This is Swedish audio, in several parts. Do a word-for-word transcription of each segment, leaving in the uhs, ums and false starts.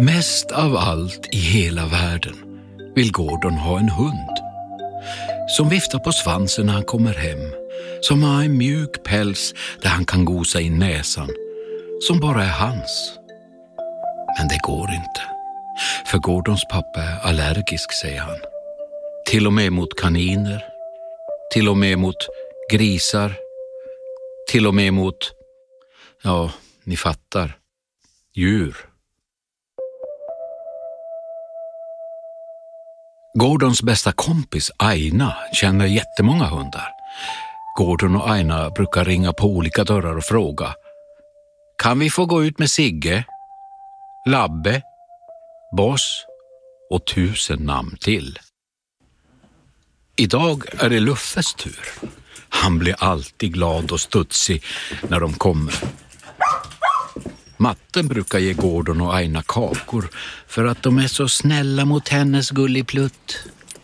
Mest av allt i hela världen vill Gordon ha en hund som viftar på svansen när han kommer hem, som har en mjuk päls där han kan gosa in näsan, som bara är hans. Men det går inte, för Gordons pappa är allergisk, säger han. Till och med mot kaniner, till och med mot grisar, till och med mot, ja, ni fattar, djur. Gordons bästa kompis Aina känner jättemånga hundar. Gordon och Aina brukar ringa på olika dörrar och fråga: kan vi få gå ut med Sigge, Labbe, Boss och tusen namn till? Idag är det Luffes tur. Han blir alltid glad och studsig när de kommer. Matten brukar ge Gordon och Aina kakor för att de är så snälla mot hennes gulligplutt.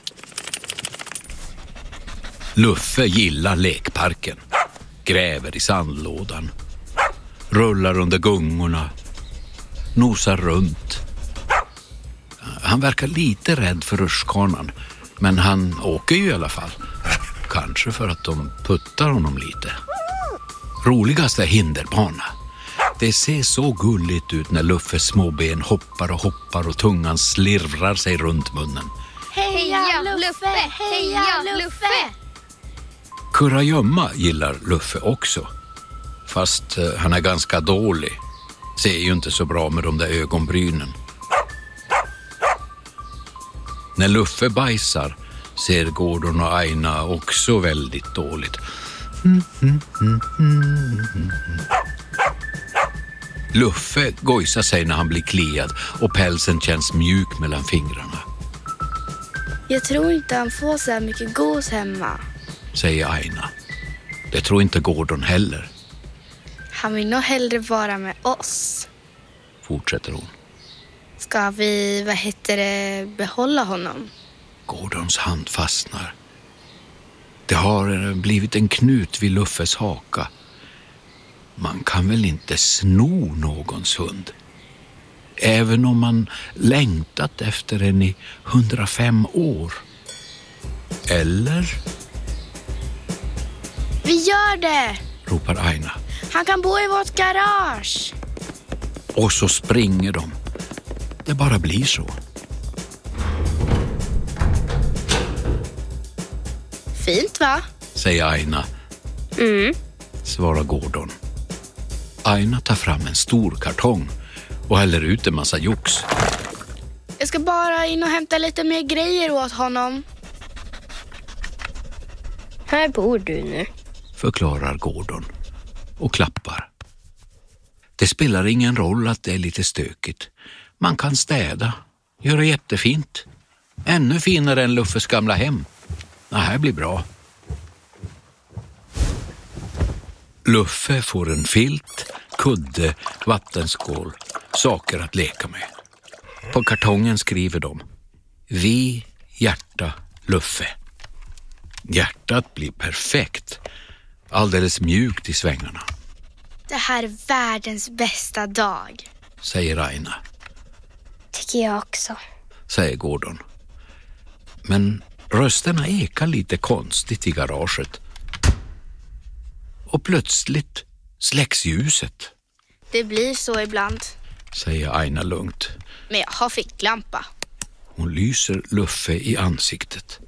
Luffe gillar lekparken, gräver i sandlådan, rullar under gungorna, nosar runt. Han verkar lite rädd för rutschkanan, men han åker ju i alla fall. Kanske för att de puttar honom lite. Roligast är hinderbana. Det ser så gulligt ut när Luffes småben hoppar och hoppar och tungan slirrar sig runt munnen. Heja Luffe! Heja Luffe! Kurragömma gillar Luffe också. Fast eh, han är ganska dålig. Ser ju inte så bra med de där ögonbrynen. När Luffe bajsar ser Gordon och Aina också väldigt dåligt. Mm, mm, mm, mm, mm. Luffe gojsar sig när han blir kliad och pälsen känns mjuk mellan fingrarna. Jag tror inte han får så här mycket gos hemma, säger Aina. Det tror inte Gordon heller. Han vill nog hellre vara med oss, fortsätter hon. Ska vi, vad heter det, behålla honom? Gordons hand fastnar. Det har blivit en knut vid Luffes haka. Man kan väl inte sno någons hund? Även om man längtat efter den i hundrafem år. Eller? Vi gör det! Ropar Aina. Han kan bo i vårt garage. Och så springer de. Det bara blir så. Fint, va? Säger Aina. Mm. Svarar Gordon. Aina tar fram en stor kartong och häller ut en massa jox. Jag ska bara in och hämta lite mer grejer åt honom. Här bor du nu, förklarar Gordon och klappar. Det spelar ingen roll att det är lite stökigt. Man kan städa, göra jättefint. Ännu finare än Luffes gamla hem. Det här blir bra. Luffe får en filt, kudde, vattenskål, saker att leka med. På kartongen skriver de: Vi, hjärta, Luffe. Hjärtat blir perfekt, alldeles mjukt i svängarna. Det här är världens bästa dag, säger Aina. tycker jag också, säger Gordon. Men rösterna ekar lite konstigt i garaget. Och plötsligt släcks ljuset. Det blir så ibland, säger Aina lugnt. men jag har ficklampa. Hon lyser Luffe i ansiktet.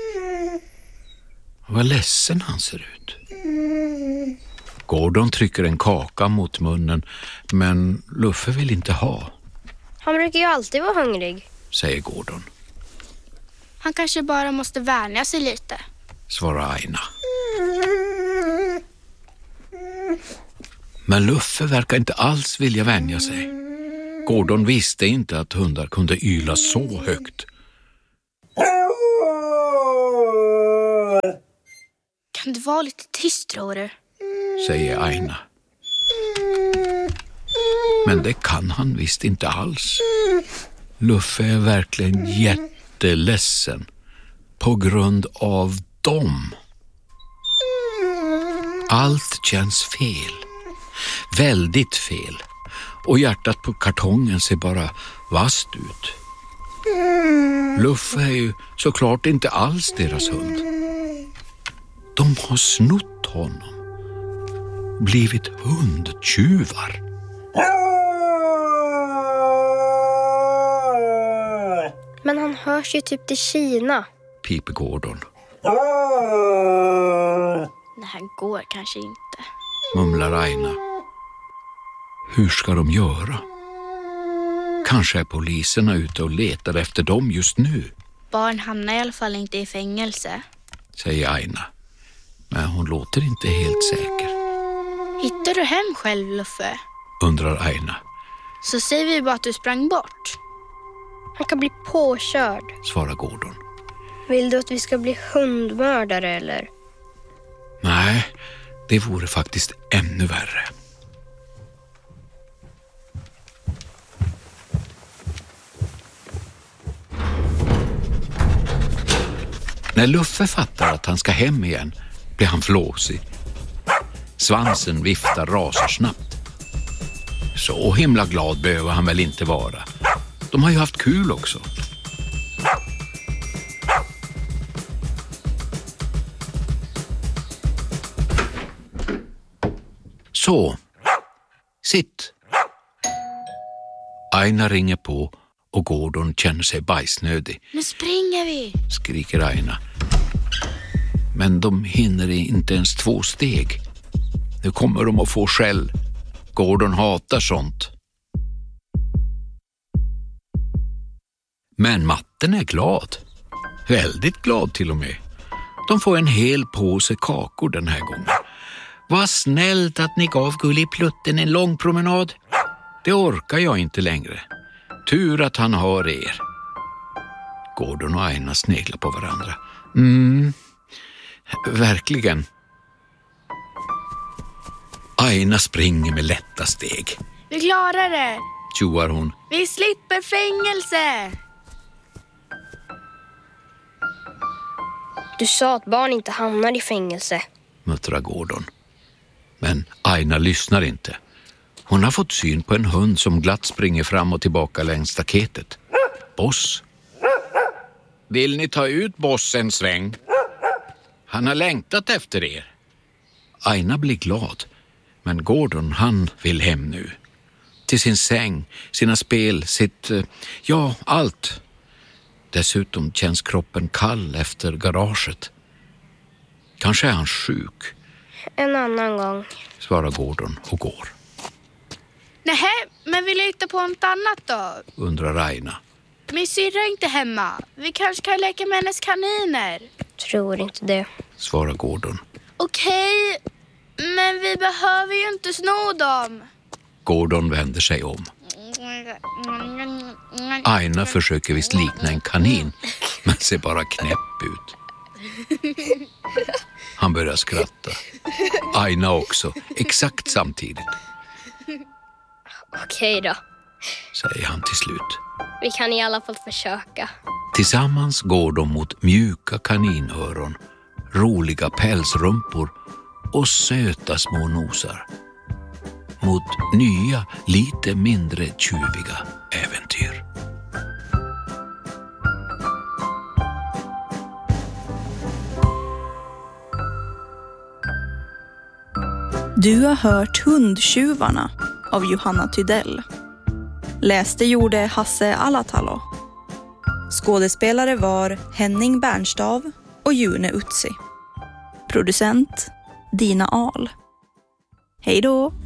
Vad ledsen han ser ut. Gordon trycker en kaka mot munnen, men Luffe vill inte ha. Han brukar ju alltid vara hungrig, säger Gordon. Han kanske bara måste vänja sig lite, svarar Aina. Men Luffe verkar inte alls vilja vänja sig. Gordon visste inte att hundar kunde yla så högt. Kan du vara lite tyst, tror du? säger Aina. Men det kan han visst inte alls. Luffe är verkligen jätteledsen på grund av dem. Allt känns fel. Väldigt fel. och hjärtat på kartongen ser bara vasst ut. Luffe är ju såklart inte alls deras hund. De har snott honom. Blivit hundtjuvar. Men han hörs ju typ till Kina. Piper Gordon. Det här går kanske inte. Mumlar Aina. Hur ska de göra? Kanske är poliserna ute och letar efter dem just nu. Barn hamnar i alla fall inte i fängelse. Säger Aina. Men hon låter inte helt säker. Hittar du hem själv, Luffe? Undrar Aina. Så säger vi bara att du sprang bort. Han kan bli påkörd. Svarar Gordon. Vill du att vi ska bli hundmördare eller? Nej, det vore faktiskt ännu värre. När Luffe fattar att han ska hem igen blir han flåsig. Svansen viftar rasar snabbt. Så himla glad behöver han väl inte vara. De har ju haft kul också. Så, sitt. Aina ringer på och Gordon känner sig bajsnödig. Nu springer vi, skriker Aina. Men de hinner inte ens två steg. Nu kommer de att få skäll. Gordon hatar sånt. Men matten är glad. Väldigt glad till och med. De får en hel påse kakor den här gången. Vad snällt att ni gav Gulliplutten en lång promenad. Det orkar jag inte längre. Tur att han har er. Gordon och Aina sneglar på varandra. Mm, verkligen. Aina springer med lätta steg. Vi klarar det. Tjoar hon. Vi slipper fängelse. Du sa att barn inte hamnar i fängelse. Muttrar Gordon. Men Aina lyssnar inte. Hon har fått syn på en hund som glatt springer fram och tillbaka längs staketet. Boss. Vill ni ta ut Boss en sväng? Han har längtat efter er. Aina blir glad. Men Gordon, han vill hem nu. Till sin säng, sina spel, sitt... Ja, allt. Dessutom känns kroppen kall efter garaget. Kanske är han sjuk. En annan gång. Svarar Gordon och går. Nähä, men vi letar på något annat då? Undrar Aina. Min syrra är inte hemma. Vi kanske kan leka med hennes kaniner. Tror inte det. Svarar Gordon. Okej, men vi behöver ju inte sno dem. Gordon vänder sig om. Aina försöker visst likna en kanin, men ser bara knäpp ut. Han börjar skratta. Aina också, exakt samtidigt. Okej då, säger han till slut. Vi kan i alla fall försöka. Tillsammans går de mot mjuka kaninöron, roliga pälsrumpor och söta små nosar. Mot nya, lite mindre tjuviga äventyr. Du har hört Hundtjuvarna av Johanna Tydell. Läste gjorde Hasse Alatalo. Skådespelare var Henning Bernstav och June Utsi. Producent Dina Ahl. Hej då!